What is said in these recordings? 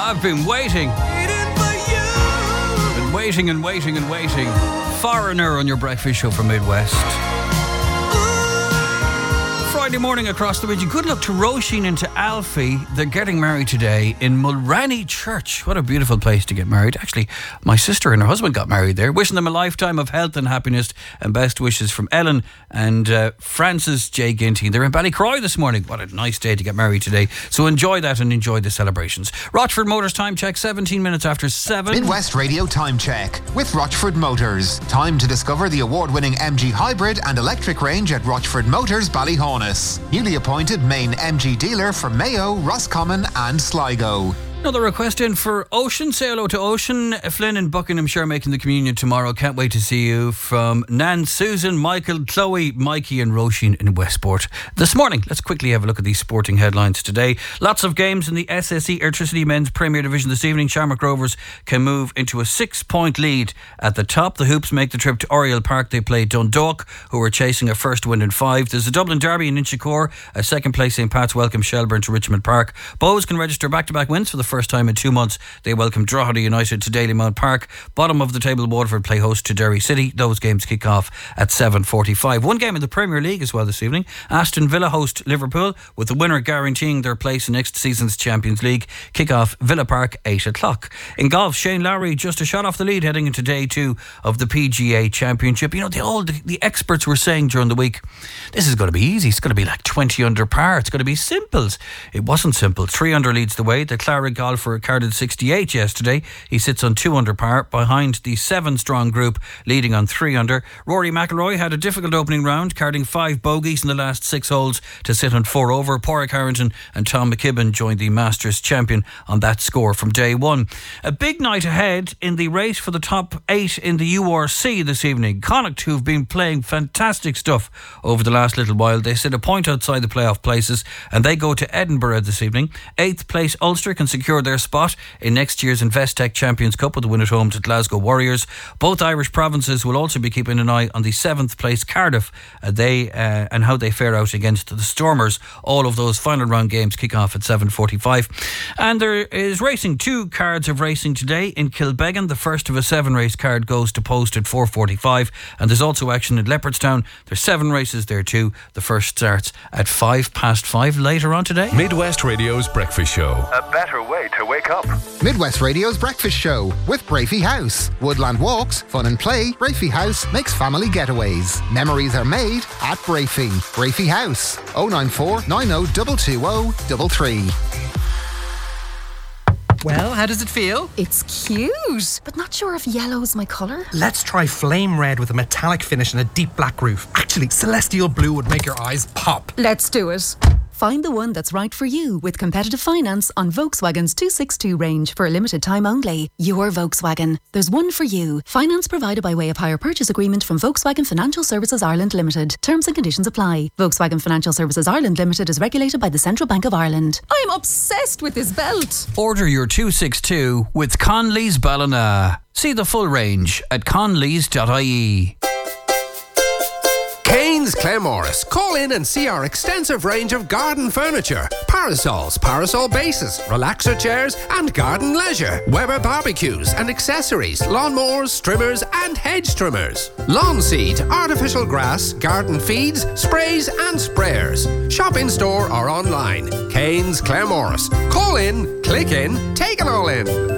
I've been waiting. Been waiting and waiting and waiting. Foreigner on your breakfast show from Midwest. Friday morning across the region. Good luck to Roisin and to Alfie. They're getting married today in Mulranny Church. What a beautiful place to get married. Actually, my sister and her husband got married there. Wishing them a lifetime of health and happiness, and best wishes from Ellen and Francis J. Ginty. They're in Ballycroy this morning. What a nice day to get married today. So enjoy that and enjoy the celebrations. Rochford Motors time check, 17 minutes after 7. Midwest Radio time check with Rochford Motors. Time to discover the award-winning MG hybrid and electric range at Rochford Motors, Ballyhonus. Newly appointed main MG dealer for Mayo, Roscommon and Sligo. Another request in for Ocean. Say hello to Ocean. Flynn in Buckinghamshire making the communion tomorrow. Can't wait to see you. From Nan, Susan, Michael, Chloe, Mikey and Roisin in Westport. This morning, let's quickly have a look at these sporting headlines today. Lots of games in the SSE Airtricity Men's Premier Division this evening. Shamrock Rovers can move into a 6-point lead at the top. The Hoops make the trip to Oriel Park. They play Dundalk, who are chasing a first win in 5. There's a Dublin Derby in Inchicore. A second place St. Pat's welcome Shelburne to Richmond Park. Bows can register back-to-back wins for the first time in 2 months. They welcome Drogheda United to Dalymount Park. Bottom of the table, Waterford play host to Derry City. Those games kick off at 7:45. One game in the Premier League as well this evening. Aston Villa host Liverpool, with the winner guaranteeing their place in next season's Champions League. Kick off Villa Park 8 o'clock. In golf, Shane Lowry just a shot off the lead heading into day 2 of the PGA Championship. You know, the experts were saying during the week, this is going to be easy. It's going to be like 20 under par. It's going to be simples. It wasn't simple. 3 under leads the way. The Clara golfer carded 68 yesterday. He sits on 2 under par behind the 7-strong group leading on 3 under. Rory McIlroy had a difficult opening round, carding 5 bogeys in the last 6 holes to sit on 4 over. Pádraig Harrington and Tom McKibben joined the Masters champion on that score from day 1. A big night ahead in the race for the top 8 in the URC this evening. Connacht, who've been playing fantastic stuff over the last little while, they sit a point outside the playoff places and they go to Edinburgh this evening. 8th place Ulster can secure their spot in next year's Investec Champions Cup with a win at home to Glasgow Warriors. Both Irish provinces will also be keeping an eye on the 7th place Cardiff and how they fare out against the Stormers. All of those final round games kick off at 7:45. And there is racing. 2 cards of racing today in Kilbeggan. The first of a 7-race card goes to post at 4:45, and there's also action in Leopardstown. There's 7 races there too. The first starts at 5:05 later on today. Midwest Radio's Breakfast Show. A better way to wake up. Midwest Radio's Breakfast Show with Brafey House. Woodland walks, fun and play. Brafey House makes family getaways. Memories are made at Brafey. Brafey House. 094 90 220 Well, how does it feel? It's cute, but not sure if yellow's my colour. Let's try flame red with a metallic finish and a deep black roof. Actually, celestial blue would make your eyes pop. Let's do it. Find the one that's right for you with competitive finance on Volkswagen's 262 range for a limited time only. Your Volkswagen. There's one for you. Finance provided by way of hire purchase agreement from Volkswagen Financial Services Ireland Limited. Terms and conditions apply. Volkswagen Financial Services Ireland Limited is regulated by the Central Bank of Ireland. I'm obsessed with this belt. Order your 262 with Conley's Ballina. See the full range at conleys.ie. Kane's Claremorris. Call in and see our extensive range of garden furniture. Parasols, parasol bases, relaxer chairs and garden leisure. Weber barbecues and accessories, lawnmowers, trimmers and hedge trimmers. Lawn seed, artificial grass, garden feeds, sprays and sprayers. Shop in store or online. Kane's Claremorris. Call in, click in, take it all in.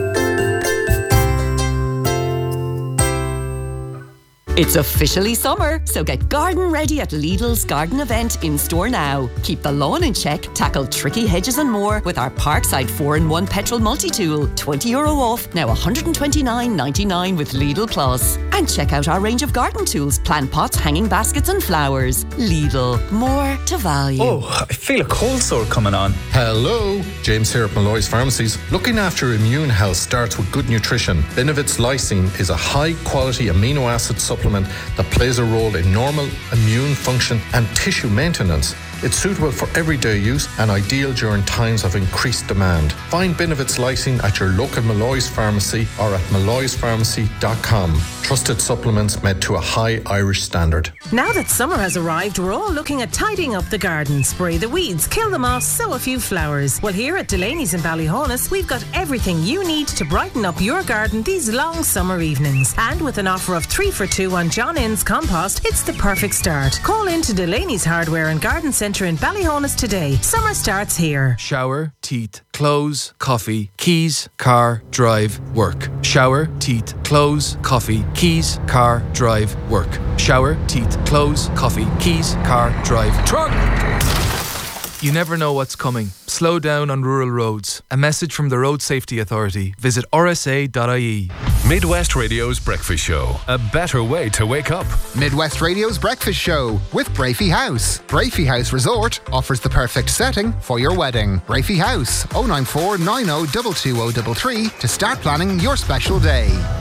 It's officially summer, so get garden ready at Lidl's garden event in store now. Keep the lawn in check, tackle tricky hedges and more with our Parkside 4-in-1 petrol multi-tool. €20 off, now $129.99 with Lidl Plus. And check out our range of garden tools, plant pots, hanging baskets and flowers. Lidl, more to value. Oh, I feel a cold sore coming on. Hello, James here at Malloy's Pharmacies. Looking after immune health starts with good nutrition. Benevit's Lysine is a high-quality amino acid supplement that plays a role in normal immune function and tissue maintenance. It's suitable for everyday use and ideal during times of increased demand. Find Benevit's Lysine at your local Malloy's Pharmacy or at malloyspharmacy.com. Trusted supplements made to a high Irish standard. Now that summer has arrived, we're all looking at tidying up the garden. Spray the weeds, kill them off, sow a few flowers. Well, here at Delaney's in Ballyhonus, we've got everything you need to brighten up your garden these long summer evenings. And with an offer of 3 for 2 on John Innes compost, it's the perfect start. Call in to Delaney's Hardware and Garden Centre in Ballyhonus today. Summer starts here. Shower, teeth, clothes, coffee, keys, car, drive, work. Shower, teeth, clothes, coffee, keys, car, drive, work. Shower, teeth, clothes, coffee, keys, car, drive, truck. You never know what's coming. Slow down on rural roads. A message from the Road Safety Authority. Visit rsa.ie. Midwest Radio's Breakfast Show. A better way to wake up. Midwest Radio's Breakfast Show with Brafey House. Brafey House Resort offers the perfect setting for your wedding. Brafey House, 094 90 22033 to start planning your special day.